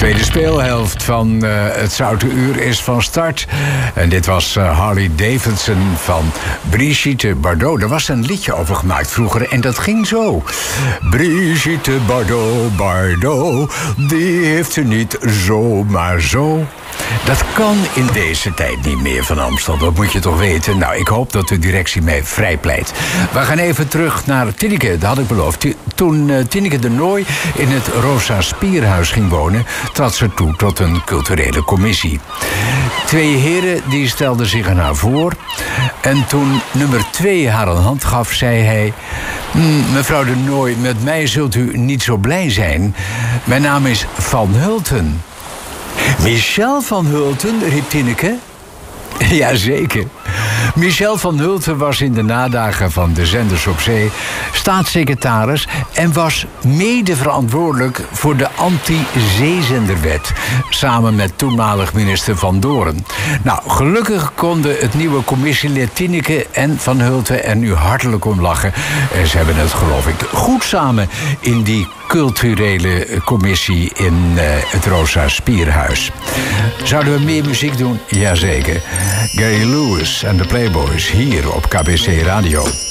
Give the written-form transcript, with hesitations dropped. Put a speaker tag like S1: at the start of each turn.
S1: tweede speelhelft van het Zoute Uur is van start. En dit was Harley Davidson van Brigitte Bardot. Er was een liedje over gemaakt vroeger en dat ging zo. Brigitte Bardot, die heeft ze niet zomaar zo. Dat kan in deze tijd niet meer van Amstel, dat moet je toch weten. Nou, ik hoop dat de directie mij vrijpleit. We gaan even terug naar Tineke, dat had ik beloofd. Toen Tineke de Nooi in het Rosa Spierhuis ging wonen, trad ze toe tot een culturele commissie. 2 heren die stelden zich aan haar voor. En toen nummer 2 haar een hand gaf, zei hij: mevrouw de Nooi, met mij zult u niet zo blij zijn. Mijn naam is Van Hulten. Michel van Hulten, riep Tineke. Jazeker. Michel van Hulten was in de nadagen van de Zenders op Zee staatssecretaris en was mede verantwoordelijk voor de anti-zeezenderwet, samen met toenmalig minister Van Doren. Nou, gelukkig konden het nieuwe commissielid Tineke en Van Hulten er nu hartelijk om lachen. En ze hebben het, geloof ik, goed samen in die culturele commissie in het Rosa Spierhuis. Zouden we meer muziek doen? Jazeker. Gary Lewis en de Playboys hier op KBC Radio.